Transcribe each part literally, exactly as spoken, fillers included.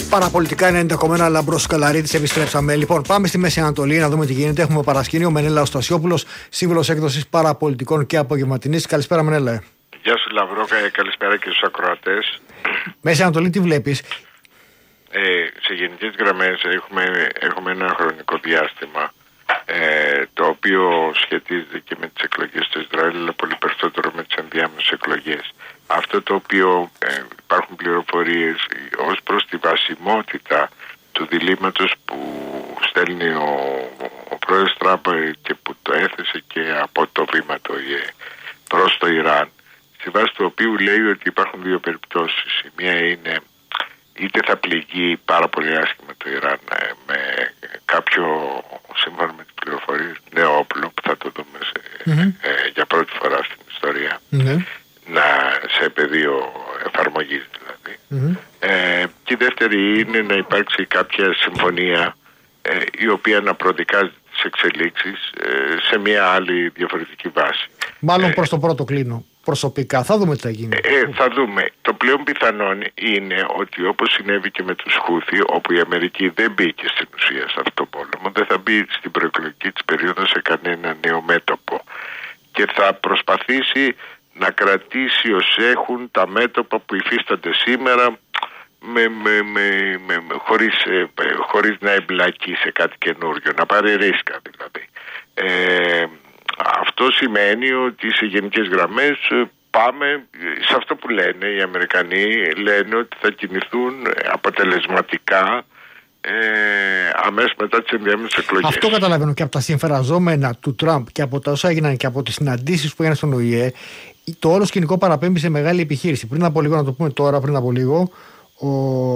Παραπολιτικά ενενήντα κόμμα ένα Λαμπρός Καλαρίτης, επιστρέψαμε. Λοιπόν, πάμε στη Μέση Ανατολή να δούμε τι γίνεται. Έχουμε παρασκήνιο Μενέλα Οστασιόπουλος, σύμβουλος έκδοσης Παραπολιτικών και Απογευματινής. Καλησπέρα, Μενέλα. Γεια σου, Λαμπρό, καλησπέρα και στους ακροατές. Μέση Ανατολή, τι βλέπεις? Ε, σε γενικές γραμμές έχουμε, έχουμε ένα χρονικό διάστημα ε, το οποίο σχετίζεται και με τις εκλογές του Ισραήλ, αλλά πολύ περισσότερο με τις ενδιάμεσες εκλογές. Αυτό το οποίο ε, υπάρχουν πληροφορίες ως προς τη βασιμότητα του διλήμματος που στέλνει ο, ο πρόεδρος Τραμπ και που το έθεσε και από το βήμα το ΙΕ προς το Ιράν, στη βάση του οποίου λέει ότι υπάρχουν δύο περιπτώσεις. Η μία είναι είτε θα πληγεί πάρα πολύ άσχημα το Ιράν με κάποιο, σύμφωνα με τις πληροφορίες, νέο όπλο που θα το δούμε σε, mm-hmm. ε, για πρώτη φορά στην ιστορία, mm-hmm. να, σε πεδίο εφαρμογής δηλαδή. Mm-hmm. Ε, και η δεύτερη είναι να υπάρξει κάποια συμφωνία ε, η οποία να προδικάζει τις εξελίξεις ε, σε μια άλλη διαφορετική βάση. Μάλλον ε, προς το πρώτο κλείνω. Προσωπικά θα δούμε τι θα γίνει. Ε, θα δούμε. Το πλέον πιθανόν είναι ότι όπως συνέβη και με τους Χούθι, όπου η Αμερική δεν μπήκε στην ουσία σε αυτό το πόλεμο, δεν θα μπει στην προεκλογική της περίοδο σε κανένα νέο μέτωπο και θα προσπαθήσει να κρατήσει ως έχουν τα μέτωπα που υφίστανται σήμερα με, με, με, με, με, χωρίς, ε, χωρίς να εμπλακεί σε κάτι καινούριο, να πάρει ρίσκα δηλαδή. Ε, Αυτό σημαίνει ότι σε γενικές γραμμές πάμε σε αυτό που λένε οι Αμερικανοί, λένε ότι θα κινηθούν αποτελεσματικά ε, αμέσως μετά τις ενδιάμεσες εκλογές. Αυτό καταλαβαίνω και από τα συμφεραζόμενα του Τραμπ και από τα όσα έγιναν και από τις συναντήσεις που έγιναν στον Ο Η Ε. Το όλο σκηνικό παραπέμπει σε μεγάλη επιχείρηση. Πριν από λίγο, να το πούμε τώρα, πριν από λίγο, ο,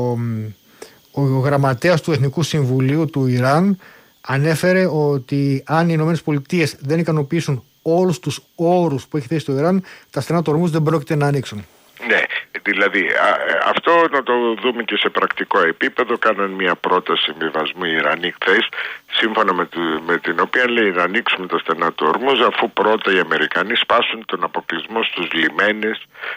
ο γραμματέας του Εθνικού Συμβουλίου του Ιράν ανέφερε ότι αν οι ΗΠΑ δεν ικανοποιήσουν όλους τους όρους που έχει θέσει το Ιράν, τα στενά του ορμούς δεν πρόκειται να ανοίξουν. Ναι, δηλαδή α, αυτό να το δούμε και σε πρακτικό επίπεδο. Κάναν μια πρόταση συμβιβασμού οι Ιρανοί χθες, σύμφωνα με, με την οποία λέει να ανοίξουμε τα στενά του ορμούς, αφού πρώτα οι Αμερικανοί σπάσουν τον αποκλεισμό στους λιμένες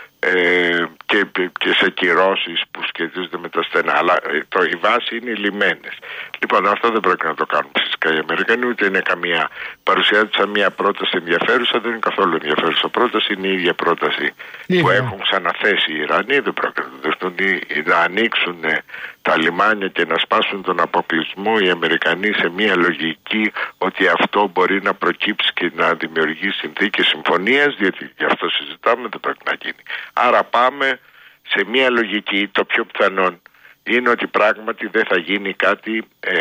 ε, και, και σε κυρώσεις που σχετίζονται με τα στενά. Αλλά ε, το, η βάση είναι οι λιμένες. Λοιπόν, αυτό δεν πρέπει να το κάνουν φυσικά οι Αμερικανοί, ούτε είναι καμία, παρουσιάζεται σαν μια πρόταση ενδιαφέρουσα, δεν είναι καθόλου ενδιαφέρουσα πρόταση, είναι η ίδια πρόταση yeah. που έχουν ξαναθέσει οι Ιρανοί, δεν πρόκειται να δεχτούν να ανοίξουν τα λιμάνια και να σπάσουν τον αποκλεισμό οι Αμερικανοί σε μια λογική ότι αυτό μπορεί να προκύψει και να δημιουργεί συνθήκες συμφωνίας, διότι γι' αυτό συζητάμε, δεν πρέπει να γίνει. Άρα πάμε σε μια λογική, το πιο πιθανόν είναι ότι πράγματι δεν θα γίνει κάτι ε,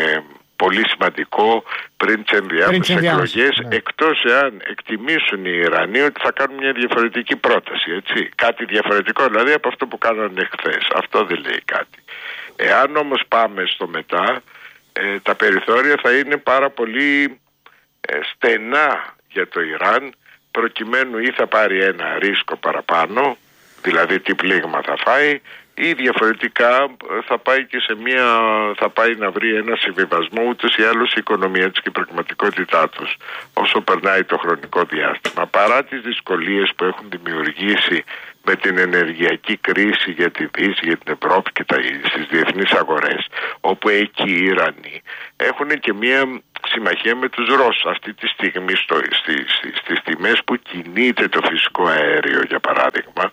πολύ σημαντικό πριν τις ενδιάμεσες εκλογές, ναι. εκτός εάν εκτιμήσουν οι Ιρανοί ότι θα κάνουν μια διαφορετική πρόταση, έτσι. Κάτι διαφορετικό δηλαδή από αυτό που κάνανε χθες. Αυτό δεν λέει κάτι. Εάν όμως πάμε στο μετά, ε, τα περιθώρια θα είναι πάρα πολύ ε, στενά για το Ιράν, προκειμένου ή θα πάρει ένα ρίσκο παραπάνω, δηλαδή τι πλήγμα θα φάει, ή διαφορετικά θα πάει και σε μια, θα πάει να βρει ένα συμβιβασμό, ούτως ή άλλως η οικονομία της και η πραγματικότητά τους όσο περνάει το χρονικό διάστημα. Παρά τις δυσκολίες που έχουν δημιουργήσει με την ενεργειακή κρίση για τη Δύση, για την Ευρώπη και τα, στις διεθνείς αγορές, όπου εκεί οι Ιρανοί έχουν και μια συμμαχία με τους Ρώσους αυτή τη στιγμή στο, στη, στη, στις τιμές που κινείται το φυσικό αέριο, για παράδειγμα.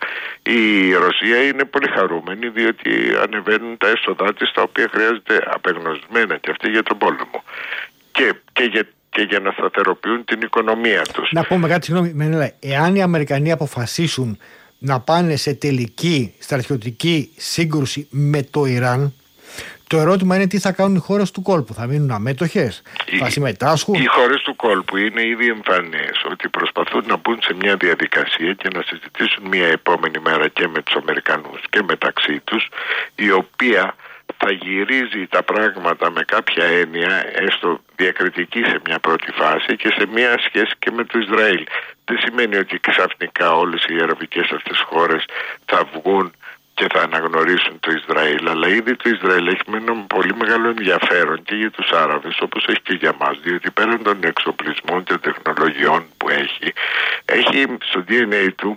Η Ρωσία είναι πολύ χαρούμενη διότι ανεβαίνουν τα έσοδά της, τα οποία χρειάζεται απεγνωσμένα και αυτή για τον πόλεμο και, και, για, και για να σταθεροποιούν την οικονομία τους. Να πούμε κάτι, συγγνώμη Μενέλα, εάν οι Αμερικανοί αποφασίσουν να πάνε σε τελική στρατιωτική σύγκρουση με το Ιράν, το ερώτημα είναι τι θα κάνουν οι χώρες του κόλπου. Θα μείνουν αμέτωχες, οι, θα συμμετάσχουν. Οι χώρες του κόλπου είναι ήδη εμφανές ότι προσπαθούν να μπουν σε μια διαδικασία και να συζητήσουν μια επόμενη μέρα και με τους Αμερικανούς και μεταξύ τους, η οποία θα γυρίζει τα πράγματα με κάποια έννοια, έστω διακριτική σε μια πρώτη φάση, και σε μια σχέση και με το Ισραήλ. Δεν σημαίνει ότι ξαφνικά όλες οι αραβικές αυτές χώρες θα βγουν και θα αναγνωρίσουν το Ισραήλ, αλλά ήδη το Ισραήλ έχει με ένα πολύ μεγάλο ενδιαφέρον και για τους Άραβες, όπως έχει και για μας, διότι πέραν των εξοπλισμών και τεχνολογιών που έχει, έχει στο ντι εν έι του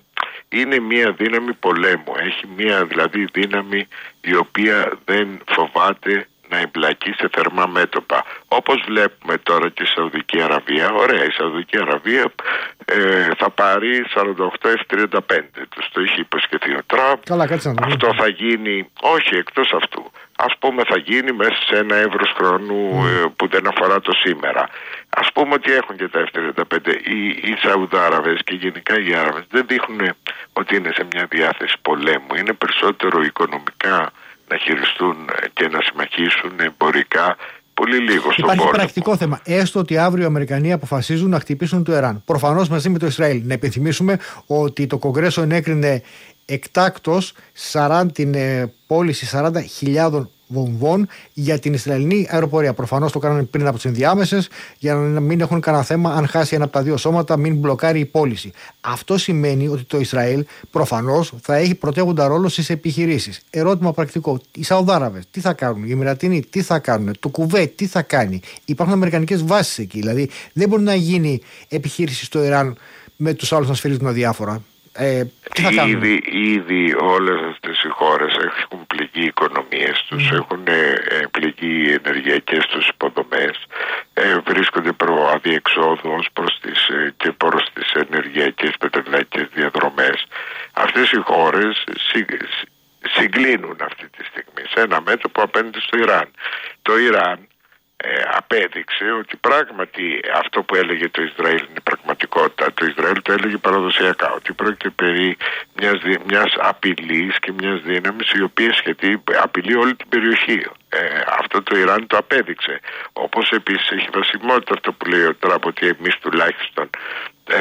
είναι μια δύναμη πολέμου. Έχει μια δηλαδή δύναμη η οποία δεν φοβάται να εμπλακεί σε θερμά μέτωπα. Όπως βλέπουμε τώρα και η Σαουδική Αραβία. Ωραία, η Σαουδική Αραβία ε, θα πάρει σαράντα οκτώ εφ τριάντα πέντε. Τους το είχε υποσχεθεί ο Τραμπ. Καλά, κάτσε να αυτό θα γίνει, όχι εκτός αυτού. Ας πούμε θα γίνει μέσα σε ένα εύρος χρόνου mm. ε, που δεν αφορά το σήμερα. Ας πούμε ότι έχουν και τα εφ τριάντα πέντε. Οι, οι Σαουδάραβες και γενικά οι Άραβες δεν δείχνουν ότι είναι σε μια διάθεση πολέμου. Είναι περισσότερο οικονομικά να χειριστούν και να συμμαχίσουν εμπορικά πολύ λίγο στον Υπάρχει πόλεμο. πρακτικό θέμα. Έστω ότι αύριο οι Αμερικανοί αποφασίζουν να χτυπήσουν το Ιράν. Προφανώς μαζί με το Ισραήλ. Να υπενθυμίσουμε ότι το Κογκρέσο ενέκρινε εκτάκτως την ε, πώληση σαράντα χιλιάδων βομβών για την Ισραηλινή αεροπορία. Προφανώς το κάνανε πριν από τις ενδιάμεσες για να μην έχουν κανένα θέμα αν χάσει ένα από τα δύο σώματα, μην μπλοκάρει η πώληση. Αυτό σημαίνει ότι το Ισραήλ προφανώς θα έχει πρωτεύοντα ρόλο στις επιχειρήσεις. Ερώτημα πρακτικό. Οι Σαουδάραβες τι θα κάνουν, οι Εμιρατίνοι τι θα κάνουν, το Κουβέιτ τι θα κάνει. Υπάρχουν αμερικανικές βάσεις εκεί. Δηλαδή δεν μπορεί να γίνει επιχείρηση στο Ιράν με τους άλλους να σφυρίζουν αδιάφορα. Ε, ήδη, ήδη όλες αυτές οι χώρες έχουν πληγεί οι οικονομίες τους, mm. έχουν ε, πληγεί οι ενεργειακές τους υποδομές, ε, βρίσκονται προ αδιεξόδου ως προς τις, ε, και προς τις ενεργειακές πετρελαϊκές διαδρομές. Αυτές οι χώρες συ, συγκλίνουν αυτή τη στιγμή σε ένα μέτωπο απέναντι στο Ιράν. Το Ιράν Ε, απέδειξε ότι πράγματι αυτό που έλεγε το Ισραήλ είναι πραγματικότητα. Το Ισραήλ το έλεγε παραδοσιακά, ότι πρόκειται περί μιας, μιας απειλής και μιας δύναμης η οποία σχετεί, απειλεί όλη την περιοχή. Ε, αυτό το Ιράν το απέδειξε. Όπως επίσης έχει βασιμότητα αυτό που λέει ο Τραμπ, ότι εμείς τουλάχιστον ε,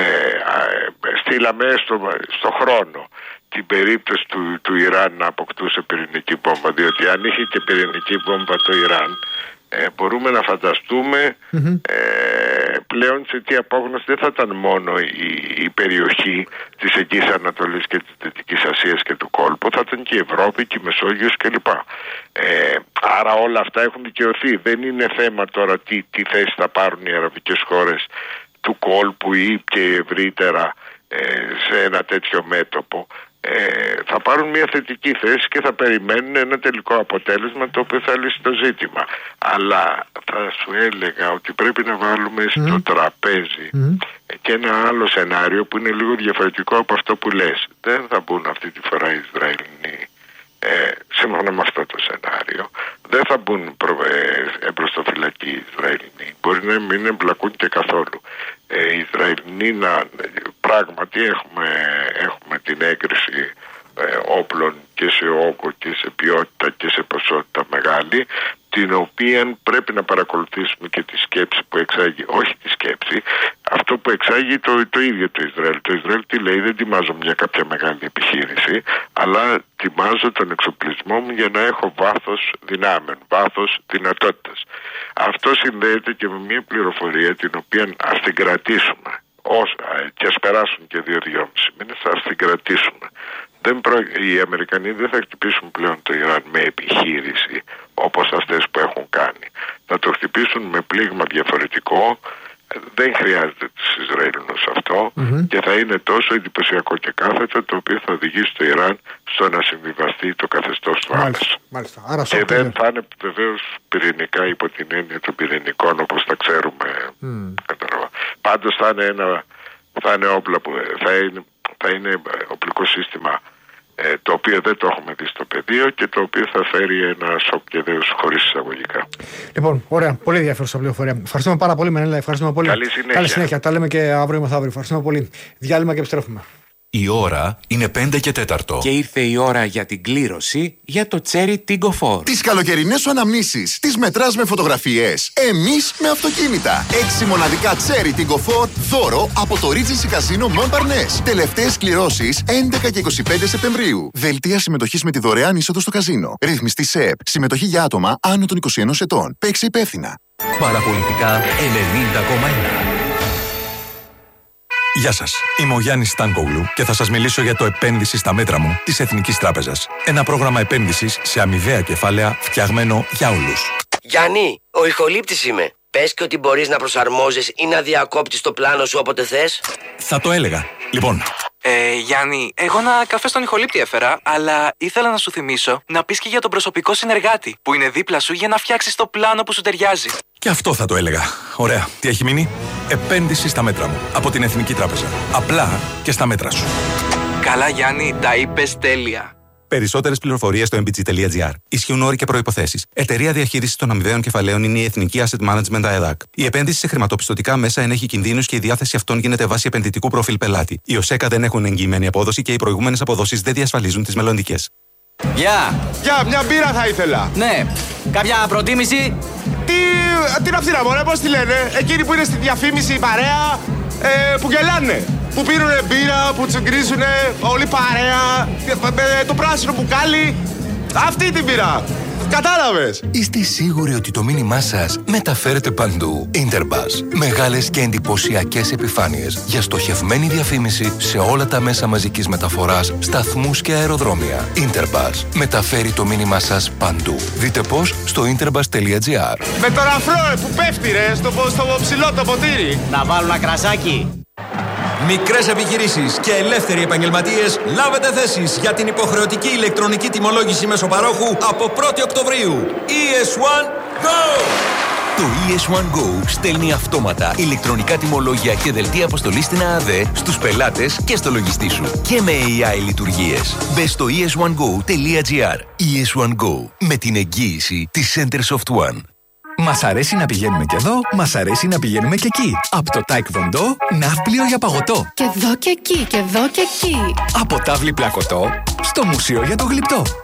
ε, στείλαμε στο, στο χρόνο την περίπτωση του, του Ιράν να αποκτούσε πυρηνική βόμβα, διότι αν είχε και πυρηνική βόμβα το Ιράν, Ε, μπορούμε να φανταστούμε mm-hmm. ε, πλέον σε τι απόγνωση δεν θα ήταν μόνο η, η περιοχή της Εγγύης Ανατολής και της Δυτικής Ασίας και του κόλπου, θα ήταν και η Ευρώπη και η Μεσόγειος κλπ. Ε, άρα όλα αυτά έχουν δικαιωθεί. Δεν είναι θέμα τώρα τι, τι θέση θα πάρουν οι αραβικές χώρες του κόλπου ή και ευρύτερα ε, σε ένα τέτοιο μέτωπο. Ε, θα πάρουν μια θετική θέση και θα περιμένουν ένα τελικό αποτέλεσμα το οποίο θα λύσει το ζήτημα. Αλλά θα σου έλεγα ότι πρέπει να βάλουμε mm. στο τραπέζι mm. και ένα άλλο σενάριο που είναι λίγο διαφορετικό από αυτό που λες. Δεν θα μπουν αυτή τη φορά οι Ισραηλινοί ε, σύμφωνα με αυτό το σενάριο. Δεν θα μπουν προ, ε, εμπροστοφυλακοί οι Ισραηλινοί. Μπορεί να μην εμπλακούν και καθόλου. Ε, οι Ισραηλινοί να, πράγματι έχουμε, έχουμε την έγκριση ε, όπλων και σε όγκο και σε ποιότητα και σε ποσότητα μεγάλη, την οποία πρέπει να παρακολουθήσουμε και τη σκέψη που εξάγει, όχι τη σκέψη, αυτό που εξάγει το, το ίδιο το Ισραήλ. Το Ισραήλ τι λέει, δεν ετοιμάζω μια κάποια μεγάλη επιχείρηση, αλλά ετοιμάζω τον εξοπλισμό μου για να έχω βάθος δυνάμεων, βάθος δυνατότητας. Αυτό συνδέεται και με μια πληροφορία την οποία ας την κρατήσουμε. Όσα, και ας περάσουν και δύο-δυόμισι μήνες, ας την κρατήσουμε. Δεν προ... Οι Αμερικανοί δεν θα χτυπήσουν πλέον το Ιράν με επιχείρηση όπως αυτές που έχουν κάνει. Θα το χτυπήσουν με πλήγμα διαφορετικό. Δεν χρειάζεται τους Ισραηλινούς αυτό mm-hmm. και θα είναι τόσο εντυπωσιακό και κάθετο, το οποίο θα οδηγήσει το Ιράν στο να συμβιβαστεί το καθεστώς του άμεσα. Και δεν θα είναι βεβαίως πυρηνικά υπό την έννοια των πυρηνικών όπως τα ξέρουμε. Mm. Πάντως θα είναι ένα θα είναι όπλα που θα είναι, θα είναι οπλικό σύστημα ε, το οποίο δεν το έχουμε δει στο πεδίο και το οποίο θα φέρει ένα σοκ και δέος χωρίς εισαγωγικά. Λοιπόν, ωραία. Πολύ ενδιαφέρουσα πληροφορία. Ευχαριστούμε πάρα πολύ, Μενέλα. Ευχαριστούμε πολύ. Καλή συνέχεια. Καλή συνέχεια. Τα λέμε και αύριο μεθαύριο. Ευχαριστούμε πολύ. Διάλειμμα και επιστρέφουμε. Η ώρα είναι πέντε και τέταρτο. Και ήρθε η ώρα για την κλήρωση για το Cherry Tiggo Four. Τις καλοκαιρινές σου αναμνήσεις τις μετράς με φωτογραφίες. Εμείς με αυτοκίνητα. Έξι μοναδικά Cherry Tiggo Four δώρο από το Regency Casino Montparnasse. Τελευταίες κληρώσεις έντεκα και είκοσι πέντε Σεπτεμβρίου. Δελτία συμμετοχής με τη δωρεάν είσοδο στο καζίνο. Ρυθμιστή ΣΕΕΠ. Συμμετοχή για άτομα άνω των είκοσι ενός ετών. Παίξε υπεύθυνα. Παραπολιτικά ενενήντα κόμμα ένα. Γεια σας, είμαι ο Γιάννης Στάνκογλου και θα σας μιλήσω για το επένδυση στα μέτρα μου της Εθνικής Τράπεζας. Ένα πρόγραμμα επένδυσης σε αμοιβαία κεφάλαια φτιαγμένο για όλους. Γιάννη, ο ηχολήπτης είμαι. Πες και ότι μπορείς να προσαρμόζεις ή να διακόπτεις το πλάνο σου όποτε θες. Θα το έλεγα. Λοιπόν. Ε, Γιάννη, εγώ ένα καφέ στον ηχολήπτη έφερα, αλλά ήθελα να σου θυμίσω να πεις και για τον προσωπικό συνεργάτη που είναι δίπλα σου για να φτιάξεις το πλάνο που σου ταιριάζει. Και αυτό θα το έλεγα. Ωραία. Τι έχει μείνει? Επένδυση στα μέτρα μου. Από την Εθνική Τράπεζα. Απλά και στα μέτρα σου. Καλά, Γιάννη, τα είπες τέλεια. Περισσότερες πληροφορίες στο εμ μπι τζι τελεία τζι άρ. Ισχύουν όροι και προϋποθέσεις. Εταιρεία διαχείρισης των αμοιβαίων κεφαλαίων είναι η Εθνική Asset Management ΑΕΔΑΚ. Η επένδυση σε χρηματοπιστωτικά μέσα ενέχει κινδύνους και η διάθεση αυτών γίνεται βάσει επενδυτικού προφίλ πελάτη. Οι ΟΣΕΚΑ δεν έχουν εγγυημένη απόδοση και οι προηγούμενες αποδόσεις δεν διασφαλίζουν τις μελλοντικές. Γεια! Γεια, μια μπύρα θα ήθελα. Ναι. Κάποια προτίμηση? Τι, τι να φτύνα μωρέ, πώς τη λένε? Εκείνοι που είναι στη διαφήμιση η παρέα, ε, που γελάνε. Που πίνουνε μπύρα, που τσουγκρίζουνε, όλη παρέα, με το πράσινο μπουκάλι. Αυτή την πήρα. Κατάλαβες. Είστε σίγουροι ότι το μήνυμά σας μεταφέρεται παντού? Interbus. Μεγάλες και εντυπωσιακές επιφάνειες για στοχευμένη διαφήμιση σε όλα τα μέσα μαζικής μεταφοράς, σταθμούς και αεροδρόμια. Interbus. Μεταφέρει το μήνυμά σας παντού. Δείτε πώς στο interbus τελεία τζι άρ. Με τον αφρό που πέφτει ρε, στο, στο ψηλό το ποτήρι. Να βάλω ένα κρασάκι. Μικρές επιχειρήσεις και ελεύθεροι επαγγελματίες, λάβετε θέσεις για την υποχρεωτική ηλεκτρονική τιμολόγηση μεσοπαρόχου από πρώτη Οκτωβρίου. ι ες ουάν Go! Το ι ες ουάν Go στέλνει αυτόματα ηλεκτρονικά τιμολόγια και δελτία αποστολής στην ΑΑΔΕ στους πελάτες και στο λογιστή σου. Και με έι άι λειτουργίες. Μπες στο ι ες ουάν γκο τελεία τζι άρ. ι ες ουάν Go. Με την εγγύηση της Centersoft One. Μας αρέσει να πηγαίνουμε και εδώ, μας αρέσει να πηγαίνουμε και εκεί. Από το Taekwondo, ναύπλιο για παγωτό. Και εδώ και εκεί, και εδώ και εκεί. Από τάβλη πλακωτό, στο μουσείο για το γλυπτό.